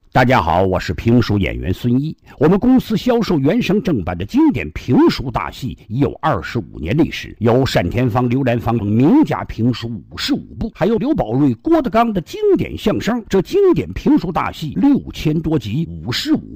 大家好，我是评书演员孙一。我们公司销售原声正版的经典评书大戏已有25年历史，有单田芳、刘兰芳等名家评书55部，还有刘宝瑞、郭德纲的经典相声。这经典评书大戏6000多集，55